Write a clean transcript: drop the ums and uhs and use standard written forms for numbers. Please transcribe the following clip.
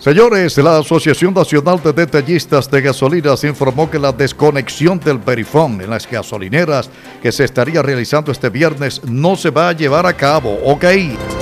Señores, la Asociación Nacional de Detallistas de Gasolinas informó que la desconexión del Verifone en las gasolineras que se estaría realizando este viernes no se va a llevar a cabo. Ok.